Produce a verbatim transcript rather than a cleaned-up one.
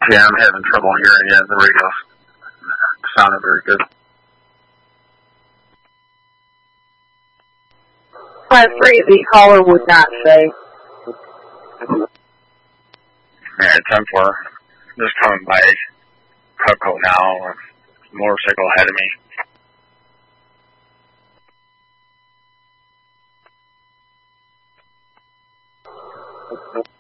Yeah, I'm having trouble hearing you. The radio sounded very good. I'm afraid the caller would not say. Yeah, ten four. Just coming by Cutco now. Motorcycle ahead of me.